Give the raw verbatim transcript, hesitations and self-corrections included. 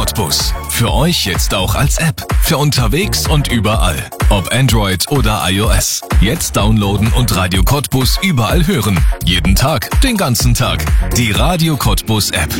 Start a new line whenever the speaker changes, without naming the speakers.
Cottbus. Für euch jetzt auch als App. Für unterwegs und überall. Ob Android oder iOS. Jetzt downloaden und Radio Cottbus überall hören. Jeden Tag, den ganzen Tag. Die Radio Cottbus App.